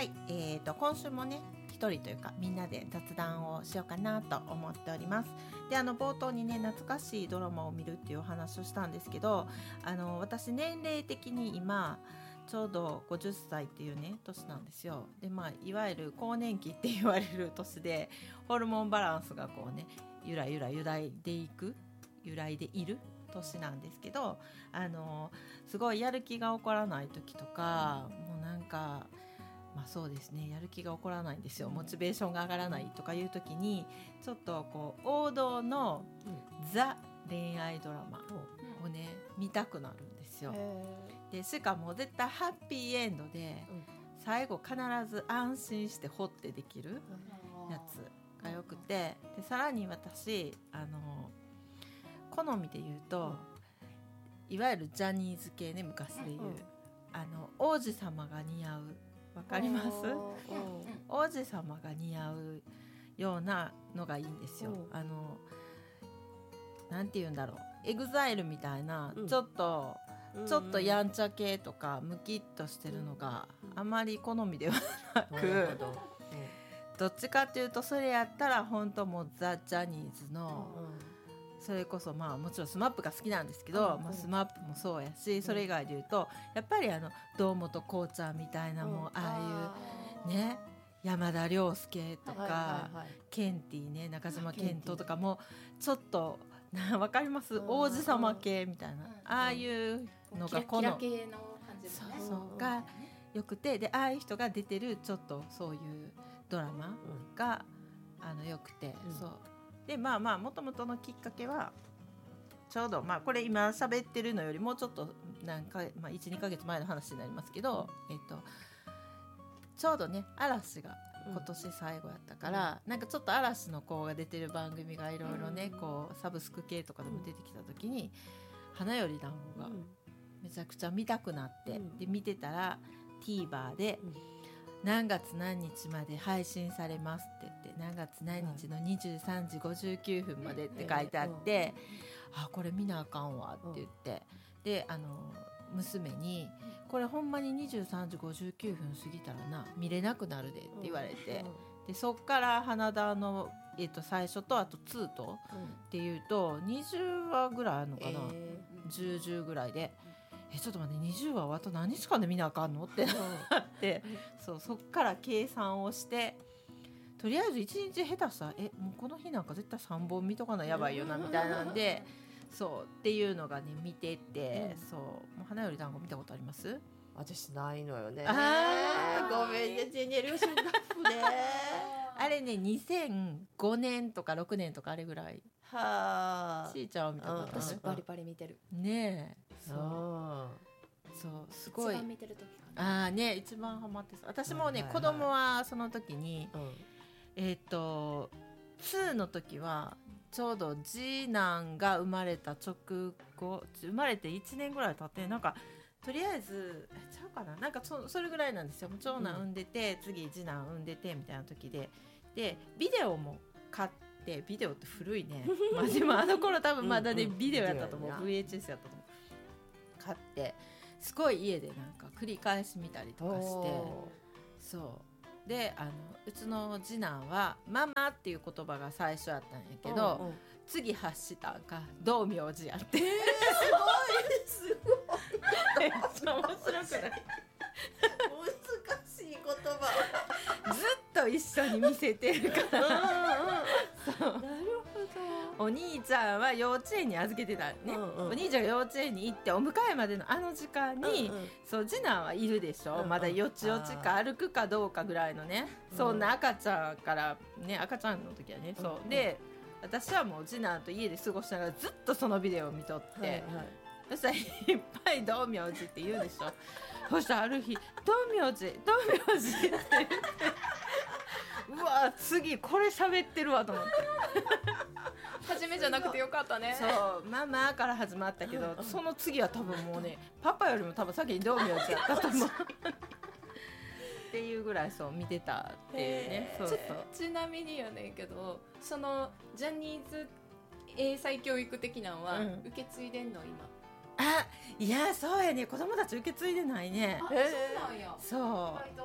、今週もね一人というかみんなで雑談をしようかなと思っております。で冒頭にね懐かしいドラマを見るっていうお話をしたんですけど、私年齢的に今ちょうど50歳っていうね年なんですよ。でいわゆる更年期って言われる年で、ホルモンバランスがこうねゆらゆら揺らいでいる年なんですけど、すごいやる気が起こらない時とか、もうなんかそうですね、やる気が起こらないんですよ。モチベーションが上がらないとかいう時にちょっとこう王道のザ恋愛ドラマをね見たくなるんですよ。でしかも絶対ハッピーエンドで最後必ず安心してホッてできるやつがよくて、でさらに私好みで言うと、いわゆるジャニーズ系ね、昔で言う、王子様が似合う、わかります？王子様が似合うようなのがいいんですよ。なんて言うんだろう、エグザイルみたいな、ちょっとやんちゃ系とかムキッとしてるのがあまり好みではなく、どっちかっていうとそれやったら本当もうザ・ジャニーズの、それこそもちろんスマップが好きなんですけど、スマップもそうやし、それ以外で言うとやっぱり堂本光ちゃんみたいな、もうああいうね山田涼介とか、ケンティね、中島健人とかもちょっとわかります？王子様系みたいな、ああいうのがキラキラ系の感じもね、 そうがよくて、でああいう人が出てるちょっとそういうドラマがよくて、そうでもともとのきっかけはちょうどこれ今喋ってるのよりもうちょっと1,2 ヶ月前の話になりますけど、ちょうどね嵐が今年最後やったから、なんかちょっと嵐の子が出てる番組がいろいろね、こうサブスク系とかでも出てきた時に、花より団子がめちゃくちゃ見たくなって、で見てたら TVer で何月何日まで配信されますって言って、何月何日の23時59分までって書いてあって、これ見なあかんわって言って、で娘にこれほんまに23時59分過ぎたらな見れなくなるでって言われて、でそっから花田の、最初とあと2とっていうと20話ぐらいあるのかな、10ぐらいで、ちょっと待って20話はあと何日間で見なあかんのってなってそっから計算をして、とりあえず1日下手したらもうこの日なんか絶対3本見とかなやばいよなみたいなんでそうっていうのがね見てて、もう花より団子見たことあります？ 私ないのよね。 ごめんね、ジェネレーションガップであれね2005年とか6年とかあれぐらい。 はあ。 しーちゃんを見たことある？ 私バリバリ見てるねえ、そうすごい一番見てる時かな。 ね、一番ハマってさ、私もね、子供はその時に、2の時はちょうど次男が生まれた直後、生まれて1年ぐらい経って、なんかとりあえずちゃうかな、なんかそれぐらいなんですよ。長男産んでて、次次男産んでてみたいな時でビデオも買って、ビデオって古いねでもあの頃多分まだね、ビデオやったと思う、VHS やったと思う、買ってすごい家でなんか繰り返し見たりとかして、そうでうちの次男はママっていう言葉が最初やったんやけど、次発したんが道明寺やって、 すごいめっちゃ面白くない？ 難しい言葉ずっと一緒に見せてるからそうなるほど。 お兄ちゃんは幼稚園に預けてたね、お兄ちゃんが幼稚園に行ってお迎えまでのあの時間に、そう次男はいるでしょ、まだよちよちか歩くかどうかぐらいのね、そんな赤ちゃんからね、赤ちゃんの時はね、そうで私はもう次男と家で過ごしながらずっとそのビデオを見とって、そしたらいっぱい道明寺って言うでしょそしたらある日道明寺って言ってうわ次これ喋ってるわと思って初めじゃなくてよかったね。 そうママから始まったけど、その次は多分もうねパパよりも多分先に道明寺やったと思うっていうぐらいそう見てたっていうね。そうちなみにやねんけど、そのジャニーズ英才教育的なのは受け継いでんの今？ いやそうやね、子供たち受け継いでないね。 そうなんや。 そう意外と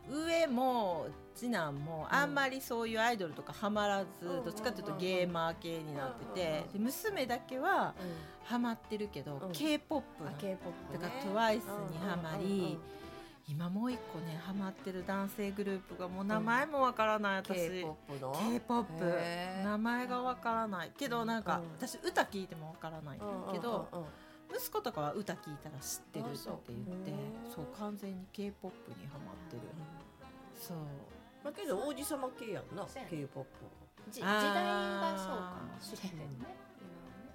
上も次男もあんまりそういうアイドルとかハマらず、どっちかというとゲーマー系になってて、で娘だけはハマってるけど、K-POP だから TWICE にハマり、今もう一個ねハマってる男性グループがもう名前もわからない、私 K-POP の K-POP 名前がわからないけど、なんか私歌聞いてもわからないけど、息子とかは歌聞いたら知ってるって言って、そう完全に K-POP にハマってる。そうだけど王子様系やんな K-POP 時代がそうかもしれないね。 うん、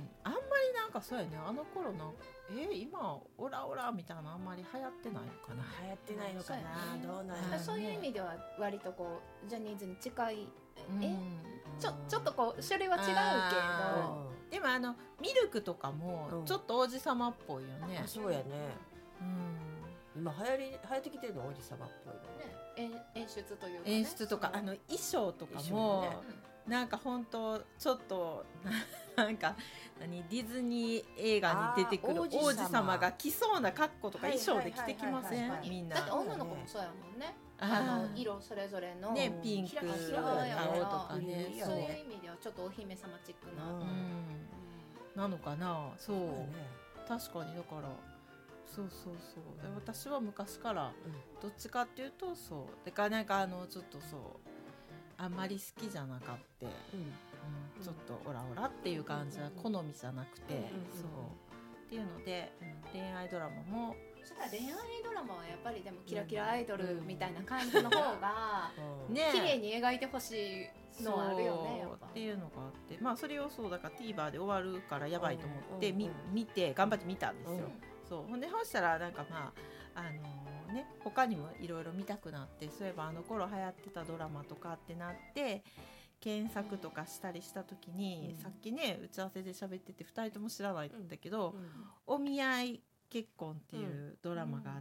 あんまりなんかそうやね、あの頃の今オラオラみたいなあんまり流行ってないのかな。 流行ってないのかな、どうなん今やそういう意味では割とこうジャニーズに近い、 うんちょっとこう種類は違うけど、 でもミルクとかもちょっと王子様っぽいよね。 そうやね、 うん、 今流行ってきてるの王子様っぽいのね、 演出というか、ね、 演出とか衣装とかも、なんか本当ちょっとなんかディズニー映画に出てくる王子様が着そうな格好とか衣装で着てきません？みんな。 だって女の子もそうやもんね。色それぞれのね、ピンク、青とかね、 そういう意味ではちょっとお姫様チックな、 なのかな。そう、確かにだからそうで私は昔からどっちかっていうとそうでか、なんかちょっとそうあんまり好きじゃなかった、ちょっとオラオラっていう感じは好みじゃなくて、そうっていうので、恋愛ドラマも恋愛ドラマはやっぱりでもキラキラアイドルみたいな感じの方が綺麗に描いてほしいのはあるよね、やっぱっていうのがあって、まあそれをそうだから TVer で終わるからやばいと思って見て頑張って見たんですよ。そうほんでそうしたらなんかまあ他にもいろいろ見たくなって、そういえばあの頃流行ってたドラマとかってなって検索とかしたりした時に、さっきね打ち合わせで喋ってて2人とも知らないんだけど、お見合い結婚っていうドラマがあって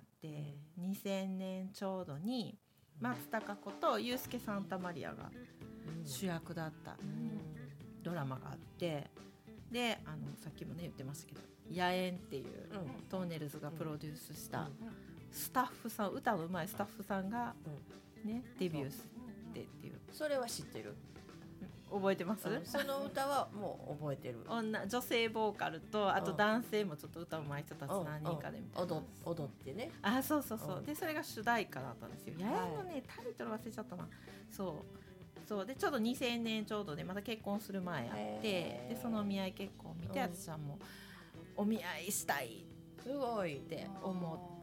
、2000年ちょうどに松たか子とユースケ・サンタマリアが主役だったドラマがあって、でさっきもね言ってましたけど野猿っていう、トーネルズがプロデュースしたスタッフさん、歌のうまいスタッフさんが、ね、デビューしてっていう。 それは知ってる、 覚えてます？ その歌はもう覚えてる。 女性ボーカルとあと男性もちょっと歌うまい人たち何人かでみたいな、 踊ってね。 そうでそれが主題歌だったんですよ。野猿のねタイトル忘れちゃったな。そうでちょうど2000年ちょうどでまた結婚する前あって、でそのお見合い結婚を見て、私はもうお見合いしたいすごいって思って、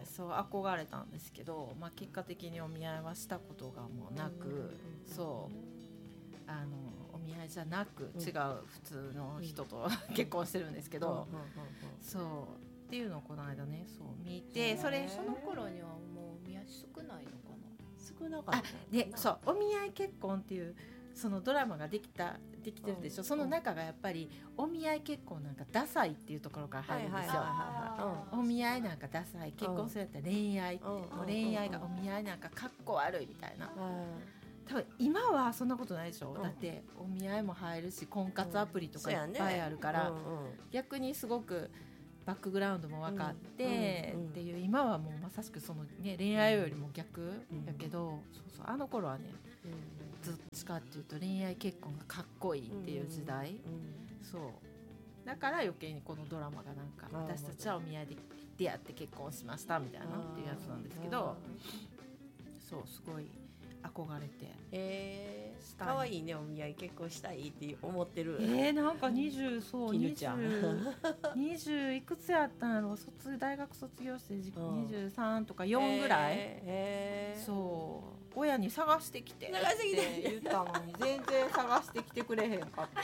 そう憧れたんですけど、まあ、結果的にお見合いはしたことがもうなく、そうお見合いじゃなく違う普通の人と結婚してるんですけど、そうっていうのをこの間ねそう見て、その頃にはもうお見合い少ないのかな。 少なかったで、そうお見合い結婚っていうそのドラマができてるでしょ。その中がやっぱりお見合い結婚なんかダサいっていうところから入るんですよ。お見合いなんかダサい、結婚するって恋愛って、もう恋愛がお見合いなんかかっこ悪いみたいな。多分今はそんなことないでしょ、だってお見合いも入るし婚活アプリとかいっぱいあるから、逆にすごくバックグラウンドも分かってっていう、今はもうまさしくその、ね、恋愛よりも逆やけど、そうあの頃はね、どっちかっていうと恋愛結婚がかっこいいっていう時代、そうだから余計にこのドラマがなんか私たちはお見合いで出会って結婚しましたみたいなっていうやつなんですけど、そうすごい憧れて、 可愛いね、お見合い結婚したいって思ってる。 なんか20いくつやったんやろ、大学卒業して23とか4ぐらい、そう親に探してきてって言ったのに全然探してきてくれへんかって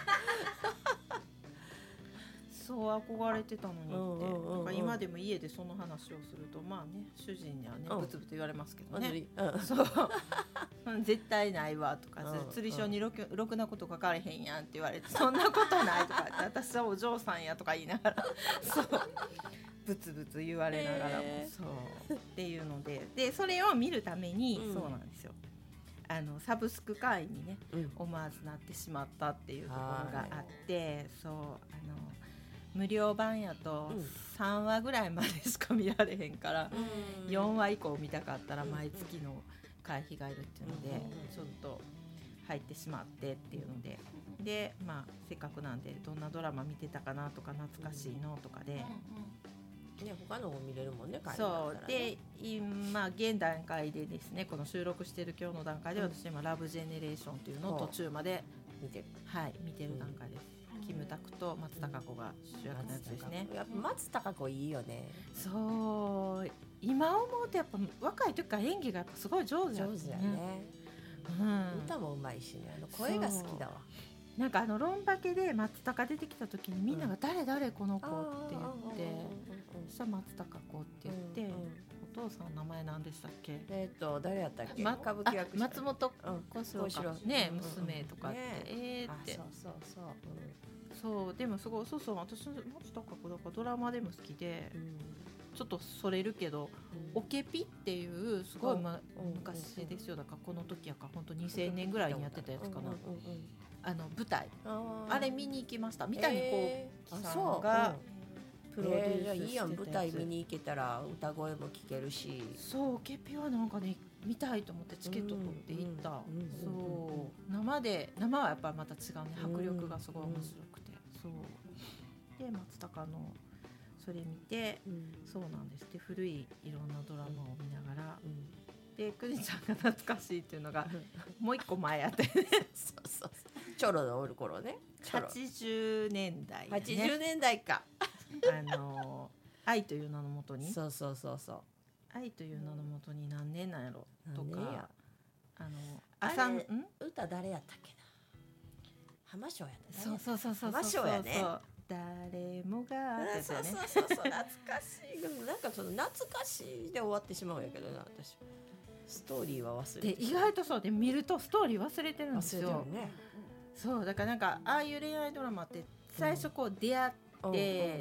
そう憧れてたのにって、今でも家でその話をするとまあね主人にはねブツブツ言われますけどね、そう絶対ないわとか、釣り書にろくなこと書かれへんやんって言われて、そんなことないとかって、私はお嬢さんやとか言いながらそうブツブツ言われながらも、そうっていうのでそれを見るために、そうなんですよ、サブスク会員にね、思わずなってしまったっていうところがあって、そう無料版やと3話ぐらいまでしか見られへんから、4話以降見たかったら毎月の会費がいるっていうので、ちょっと入ってしまってっていうので、でまあせっかくなんでどんなドラマ見てたかなとか懐かしいのとかで、 ね、他のも見れるもんね。 そうで今現段階でですね、この収録してる今日の段階で私今ラブジェネレーションっていうのを途中まで見てる、 はい、見てる段階です。キムタクと松たか子が主役のやつですね。 やっぱ松たか子いいよね。 そう今思うとやっぱ若い時から演技がやっぱすごい上手だ上手だよね、歌もうまいしね、声が好きだわ。 なんかロンバケで松たか出てきた時にみんなが誰この子って言って、そしたら松たか子って言って、お父さんの名前何でしたっけ？ 誰やったっけ？ 歌舞伎役者松本小四郎ね、娘とかってってそうでもすごいそう私松たか子だからドラマでも好きで、ちょっとそれるけど、オケピっていうすごい昔ですよ。だからこの時やから本当2000年ぐらいにやってたやつかな。舞台あれ見に行きました。三谷幸喜さんがプロデュースしてたやつ。 いいやん、舞台見に行けたら歌声も聞けるし。 そう、オケピはなんかね見たいと思ってチケット取って行った。そう生はやっぱまた違うね、迫力がすごい面白くて、そうで松たかのそれ見て、そうなんです。で古いいろんなドラマを見ながら、でくにちゃんが懐かしいっていうのがもう一個前やってねそうチョロのおる頃ね。 80年代、ね、 80年代か愛という名のもとに、 そう愛という名のもとに何年なんやろとか、 歌誰やったっけな、浜翔やったね。 そう浜翔やね。 誰もがってやつだね。 そう懐かしい。なんかその懐かしいで終わってしまうんやけどな、私ストーリーは忘れて。 で意外とそうで見るとストーリー忘れてるんですよ。 忘れてるね。 そうだからなんかああいう恋愛ドラマって最初こう出会って、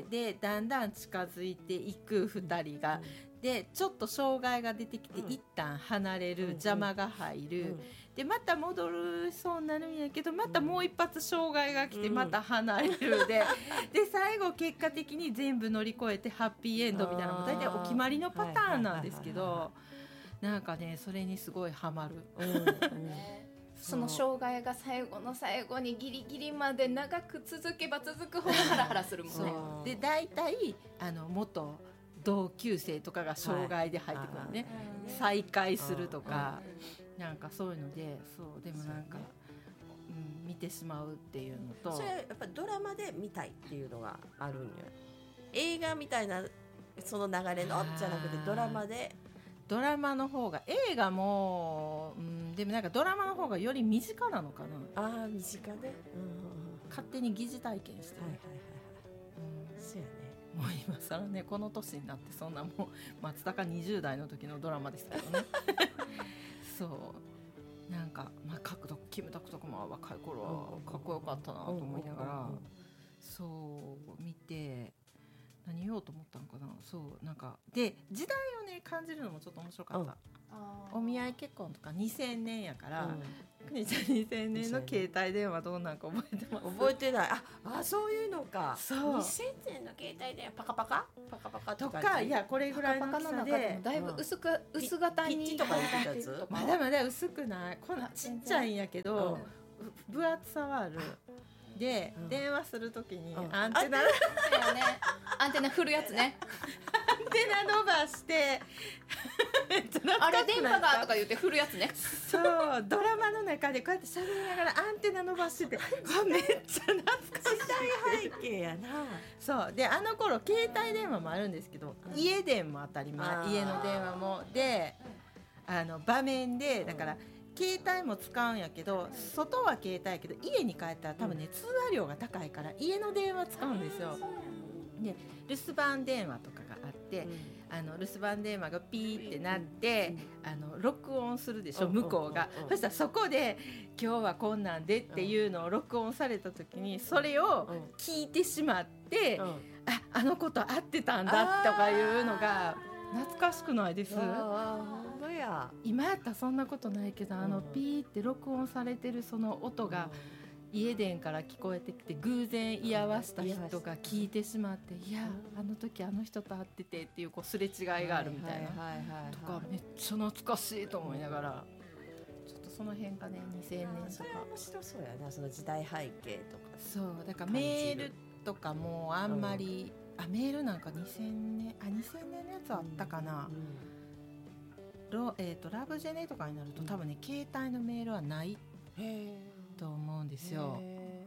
でだんだん近づいていく2人が、でちょっと障害が出てきて、一旦離れる、邪魔が入る、でまた戻るそうになるんやけど、またもう一発障害が来てまた離れるで最後結果的に全部乗り越えてハッピーエンドみたいなのも大体お決まりのパターンなんですけど、なんかねそれにすごいハマる。 その障害が最後の最後にギリギリまで長く続けば続くほどハラハラするもんね。 で大体元同級生とかが障害で入ってくるのね、再会するとか、なんかそういうので、そうでもなんか、見てしまうっていうのと、 それやっぱりドラマで見たいっていうのがあるんよ。映画みたいなその流れのじゃなくてドラマで。 ドラマの方が、映画も、でもなんかドラマの方がより身近なのかな。 身近で、 勝手に疑似体験してる。 そうやね。 もう今更ねこの年になってそんなもう松たか20代の時のドラマですけどねそうなんか、キムタクとかも若い頃はかっこよかったなと思いながら、そう見て何言おうと思ったのかな。そうなんかで時代をね感じるのもちょっと面白かった。お見合い結婚とか2000年やから、くにちゃん2000年の携帯電話どうなんか覚えてます？ 覚えてない。そういうのか。 そう 2000年の携帯電話パカパカとか、いやこれぐらいの大きさでだいぶ薄型にピッチとか言ってたやつ。 まだ薄くない、こんなちっちゃいんやけど、分厚さはある。で、電話するときにアンテナアンテナ振るやつね。 アンテナ伸ばしてあれ電波がとか言って振るやつね。 そうドラマの中でこうやって喋りながらアンテナ伸ばしててめっちゃ懐かしい時代背景やな。 そうで頃携帯電話もあるんですけど、家電も当たり前、家の電話もで場面でだから、携帯も使うんやけど外は携帯やけど家に帰ったら多分ね、通話料が高いから家の電話使うんですよ。で留守番電話とかがあって、留守番電話がピーってなって、録音するでしょ、向こうが。そしたらそこで今日はこんなんでっていうのを録音された時にそれを聞いてしまって、あの子と会ってたんだとかいうのが懐かしくないです？今やったらそんなことないけど、ピーって録音されてるその音が家電から聞こえてきて偶然居合わせた人が聞いてしまって、いやあの時あの人と会っててっていう、こうすれ違いがあるみたいなとか、めっちゃ懐かしいと思いながら、ちょっとその辺がね2000年とかそれは面白そうやな、その時代背景とか。 そうだからメールとかもあんまり、メールなんか2000年のやつあったかな、ラブジェネとかになると多分ね携帯のメールはないと思うんですよ。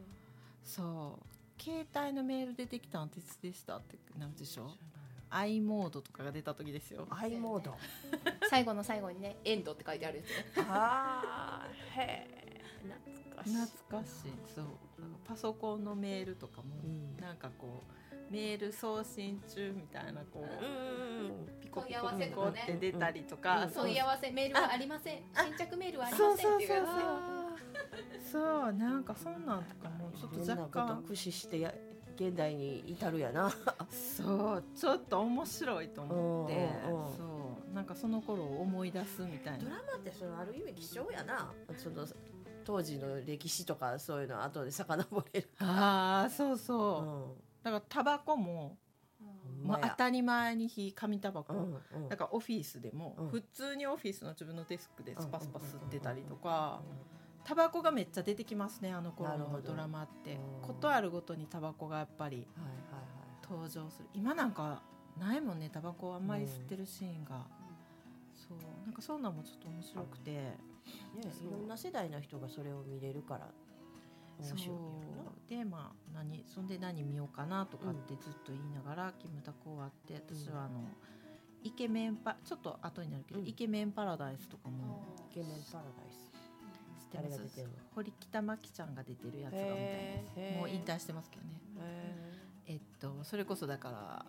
そう携帯のメール出てきたのっていつでしたってなるでしょ。i モードとかが出た時ですよ。 i モード最後の最後にねエンドって書いてあるやつね。 あーへー懐かしい。そうパソコンのメールとかも、なんかこうメール送信中みたいなこう、ピコピコピコって出たりとか、 問い合わせメールはありません、新着メールはありませんっていうやつ。 そうなんかそんなんとかもちょっと若干駆使して現代に至るやな。 そうちょっと面白いと思って、そうなんかその頃を思い出すみたいな。 ドラマってそのある意味希少やな、その当時の歴史とかそういうの後で遡れる。 そうそう、だからタバコも、当たり前に紙タバコ、だからオフィスでも、普通にオフィスの自分のデスクでスパスパ吸ってたりとか、タバコがめっちゃ出てきますね、あの頃のドラマって。ことあるごとにタバコがやっぱり登場する。今なんかないもんね、タバコあんまり吸ってるシーンが。そうなんかそんなのもちょっと面白くて、 いろんな世代の人がそれを見れるから面白いよな。 でそんで何見ようかなとかってずっと言いながら、キムタク終わって、私はイケメンちょっと後になるけど、イケメンパラダイスとかも。 イケメンパラダイス誰が出てるの？堀北真希ちゃんが出てるやつがみたいです。もう引退してますけどね。それこそだから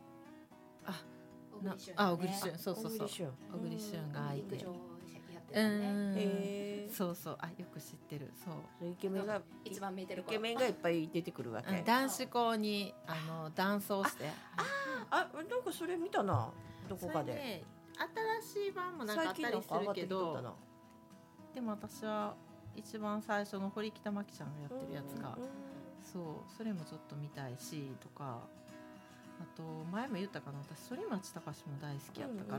小栗旬、そう小栗旬がいて、そうそう、よく知ってる。そうイケメンが一番見えてるイケメンがいっぱい出てくるわけ。 男子校にダンスをして、 なんかそれ見たな、どこかで。 新しい版もなんかあったりするけど、でも私は一番最初の堀北真希ちゃんがやってるやつが、それもちょっと見たいしとか、あと前も言ったかな、私反町隆史も大好きやったから、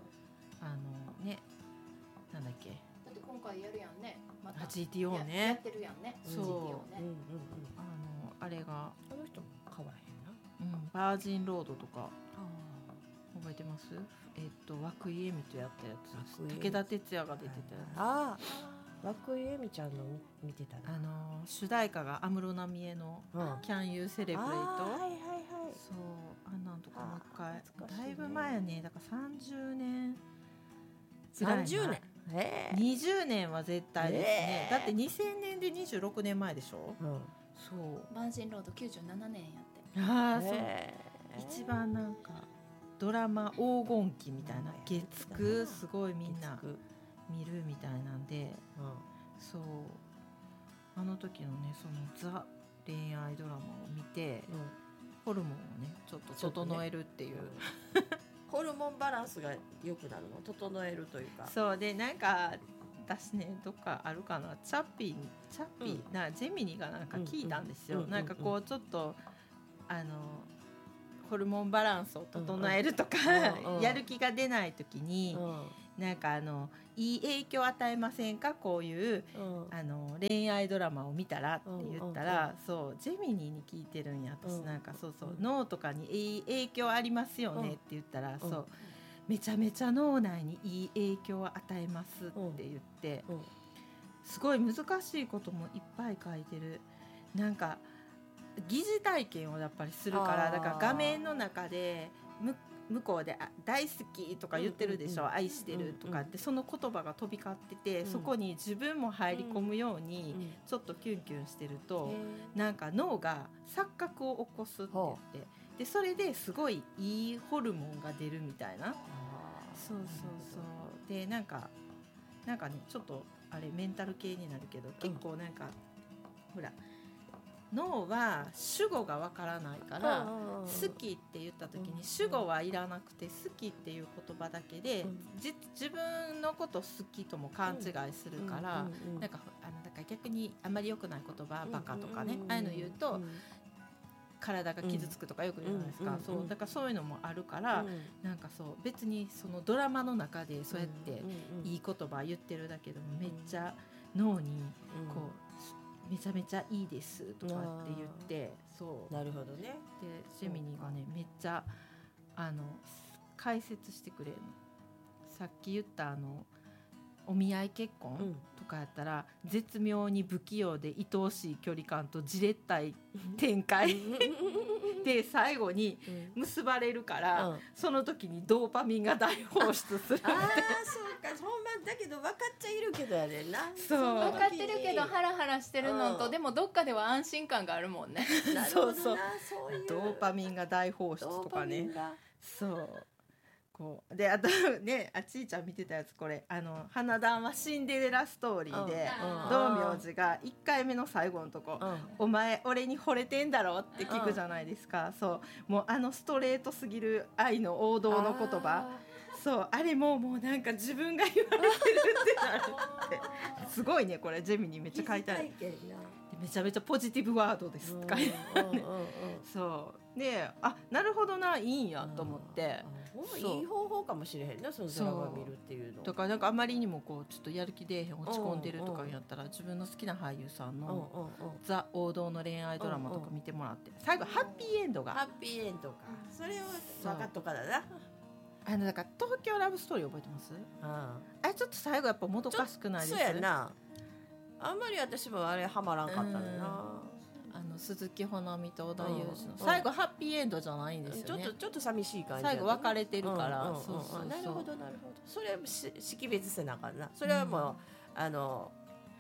なんだっけ、 だって今回やるやんね、また GTO ね、 やってるやんね。 そう、あれがあの人変わらへんな。 バージンロードとか覚えてます？涌井絵美とやったやつです。武田鉄矢が出てたやつ。涌井絵美ちゃんの見てたな。 主題歌が安室奈美恵の Can You Celebrate。そうなんとかもう一回、だいぶ前やね、だから30年 30年 20年は絶対ですね。だって2000年で26年前でしょ。そうバージンロード97年やって。 そう一番なんかドラマ黄金期みたいな、月9すごいみんな見るみたいなんで、そうあの時のね、そのザ恋愛ドラマを見て、ホルモンをねちょっと整えるっていう、 ホルモンバランスが良くなるの、整えるというか。 そうで、なんか私ね、どっかあるかな、チャッピー、なんかジェミニがなんか聞いたんですよ。なんかこうちょっとホルモンバランスを整えるとか、やる気が出ない時に、なんかいい影響を与えませんか、こういう、恋愛ドラマを見たらって言ったら、そうジェミニーに聞いてるんや、私なんか脳とかにいい影響ありますよねって言ったら、そうめちゃめちゃ脳内にいい影響を与えますって言って、すごい難しいこともいっぱい書いてる。なんか疑似体験をやっぱりするから、だから画面の中で向こうで大好きとか言ってるでしょ、愛してるとかって、その言葉が飛び交ってて、そこに自分も入り込むようにちょっとキュンキュンしてると、なんか脳が錯覚を起こすって言って、でそれですごいいいホルモンが出るみたいな。そうでなんかね、ちょっとあれメンタル系になるけど、結構なんかほら脳は主語がわからないから、好きって言った時に主語はいらなくて、好きっていう言葉だけで、自分のこと好きとも勘違いするから、なんか逆にあまり良くない言葉、バカとかね、ああいうの言うと、体が傷つくとかよく言うじゃないですか、そうだからそういうのもあるから、なんかそう別にそのドラマの中でそうやっていい言葉言ってるだけでもめっちゃ脳にこうめちゃめちゃいいですとかって言って、そうなるほどね。 でジェミニーがねめっちゃ解説してくれるの。さっき言ったお見合い結婚とかやったら、絶妙に不器用で愛おしい距離感とじれったい展開で最後に結ばれるから、その時にドーパミンが大放出するって。 そうか、ほんまだけど分かっちゃいるけどやねんな。 そう分かってるけどハラハラしてるのと、でもどっかでは安心感があるもんね。 そうそう、ドーパミンが大放出とかね。そうこうで、あとね、ちーちゃん見てたやつ、これ花壇はシンデレラストーリーで、道明寺が1回目の最後のとこ、お前俺に惚れてんだろって聞くじゃないですか。そうもうストレートすぎる愛の王道の言葉、そうあれもうなんか自分が言われてるってなるってすごいね、これジェミにめっちゃ書いてある。めちゃめちゃポジティブワードですって書いてあるね。そうで、なるほどないいんやと思って、 いい方法かもしれへんな、そのドラマ見るっていうの。 だからなんかあまりにもこうちょっとやる気出えへん、落ち込んでるとかやったら、自分の好きな俳優さんのザ王道の恋愛ドラマとか見てもらって、最後ハッピーエンドが、 ハッピーエンドか、それを分かっとかだな。 だから東京ラブストーリー覚えてます？ちょっと最後やっぱもどかしくないです？ そうやな、あんまり私もあれハマらんかったねな。 鈴木保奈美と織田裕二の最後ハッピーエンドじゃないんですよね。 ちょっと寂しい感じ。 最後別れてるから。なるほどなるほど。それは識別せなあかんな。それはもう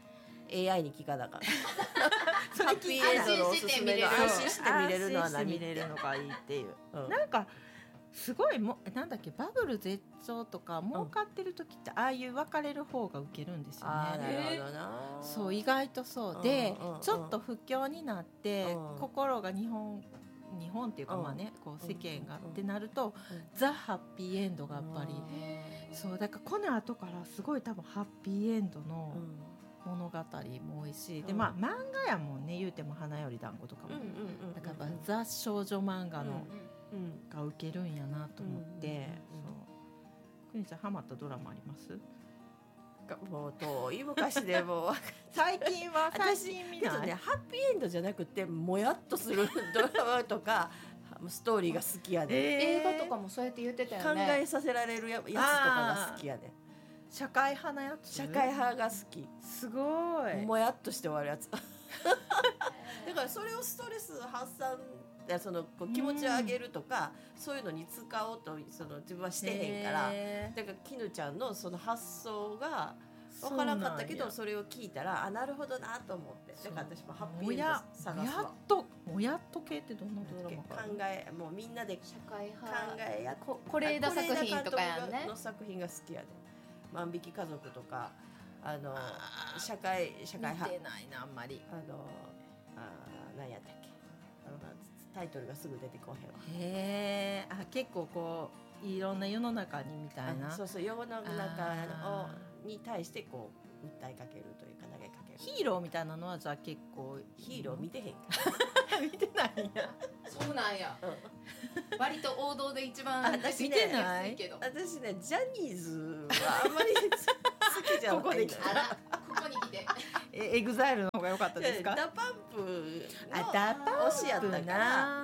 AI に聞かなあかん。ハッピーエンドのおすすめの安心して見れるのは何？ 見れるのがいいっていう。なんかすごいなんだっけ、バブル絶頂とか儲かってる時ってああいう別れる方がウケるんですよね。 なるほどな。 そう意外とそうで、ちょっと不況になって心が日本っていうかまあね、こう世間がってなるとザ・ハッピーエンドがやっぱりそうだから、この後からすごい多分ハッピーエンドの物語も多いし、でまあ漫画やもんね、言うても花より団子とかも、だからやっぱザ少女漫画のが受けるんやなと思って、くにちゃんハマったドラマあります？ もう遠い昔でも最近見ない。 ハッピーエンドじゃなくてもやっとするドラマとかストーリーが好きやで、 映画とかもそうやって言ってたよね。 考えさせられるやつとかが好きやで。 社会派なやつ？ 社会派が好き。 すごいもやっとして終わるやつだからそれをストレス発散、そのこう気持ちを上げるとか、そういうのに使おうと自分はしてへんから、だからきぬちゃんのその発想が分からんかったけど、それを聞いたらなるほどなと思って、だから私もハッピーエンド探すわ。 もやっと系ってどんなドラマか？ もうみんなで社会派考えや是枝作品とかやね。 の作品が好きやで。万引き家族とか社会派見てないなあんまり。 何やったっけ、タイトルがすぐ出てこへんわ。 へえ、結構こういろんな世の中にみたいな。 そう世の中に対してこう訴えかけるというか投げかける。 ヒーローみたいなのはじゃあ結構ヒーロー見てへんか見てないんや。 そうなんや。割と王道で一番見てない。 私ね、ジャニーズはあんまり好きじゃない。 ここに来てエグザイルの方が良かったですか？ ダパンプの推しやったから、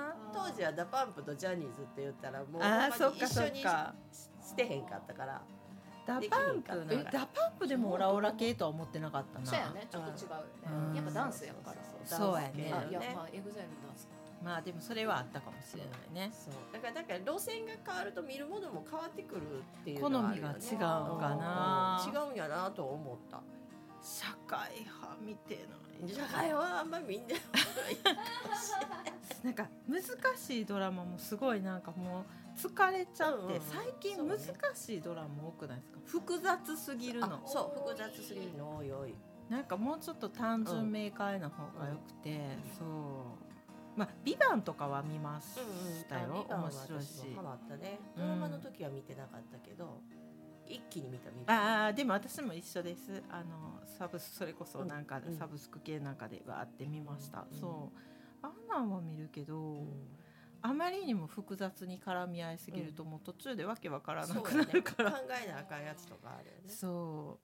当時はダパンプとジャニーズって言ったらもう一緒にしてへんかったから。 ダパンプでもオラオラ系とは思ってなかったな。 そうやね、ちょっと違うよね。やっぱダンスやから。 そうやね。 いやまあエグザイルのダンス。 まあでもそれはあったかもしれないね。 そうだから路線が変わると見るものも変わってくるっていう好のはあるよね。 みが違うかな。 違うんやなと思った。 社会派見てない。 社会派はあんまりみんななんか難しいドラマもすごいなんかもう疲れちゃって、最近難しいドラマ多くないですか？複雑すぎるの。 そう複雑すぎるの多い。 なんかもうちょっと単純明快な方がよくて、そうまあビバンとかは見ましたよ。面白いし。 ハマったね。ドラマの時は見てなかったけど、 一気に見た。 でも私も一緒です。それこそなんかサブスク系なんかでわーって見ました、そうあんなんは見るけど、あまりにも複雑に絡み合いすぎると、もう途中でわけわからなくなるから、 考えなあかんやつとかあるよね。 そう、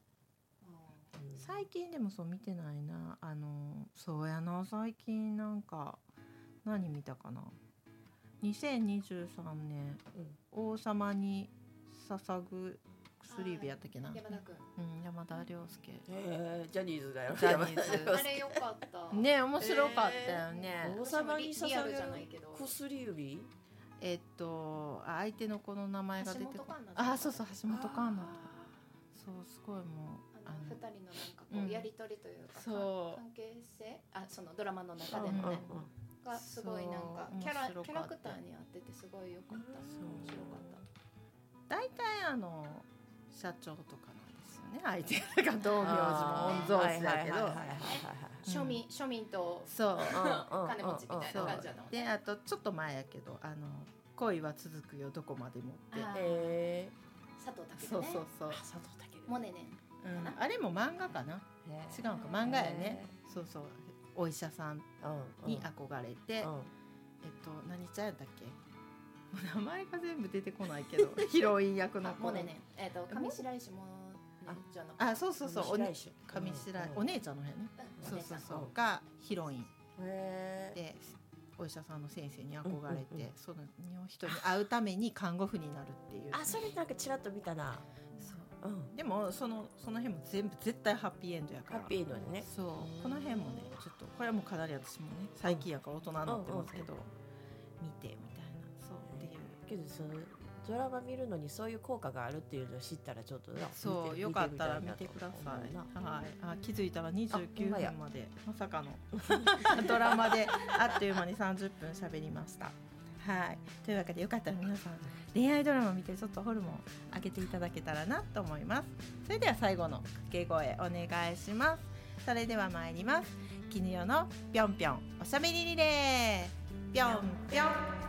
最近でもそう見てないな。そうやな、最近なんか何見たかな。2023年、王様に捧ぐ薬指やったっけな、 山田君、 山田涼介、 ジャニーズだよ。 ジャニーズあれよかったね、面白かったよね、 王様に捧リアルげるじゃないけど薬指。 相手の子の名前が出てくる。 橋本環奈、 そうそう、橋本環奈と、そうすごいもう 2人のなんかこうやり取りというか、 そう関係性、そのドラマの中でのね、がすごいなんかキャラクターに合っててすごい良かった。面白かった。 大体社長とかなんですよね、相手が道明寺も御曹司だけど、 庶民とそう金持ちみたいな感じだったもんね。 で、あとちょっと前やけど恋は続くよどこまでもって、 佐藤健ね。 そう佐藤健、 モネね、 あれも漫画かな、違うか、漫画やね。そうそう、お医者さんに憧れて、何ちゃんやったっけ、名前が全部出てこないけどヒロイン役の子、 モネね、上白石もそうそうそう、上白お姉ちゃんの辺ね、そうそうそうがヒロインで、お医者さんの先生に憧れて、その人に会うために看護婦になるっていう。 それなんかちらっと見たな。 でもその辺も全部絶対ハッピーエンドやから。 ハッピーエンドにね。 そう、この辺もね、ちょっとこれはもうかなり私もね、最近やから大人になってますけど、見てみたいな、そうっていう。 けどそのドラマ見るのにそういう効果があるっていうのを知ったらちょっとそうよかったら見てください。はい、気づいたら29分までまさかのドラマであっという間に30分喋りました。はい、というわけでよかったら皆さん恋愛ドラマ見てちょっとホルモン上げていただけたらなと思います。それでは最後の掛け声お願いします。それでは参ります。絹代のぴょんぴょんおしゃべりリレー、ぴょんぴょん。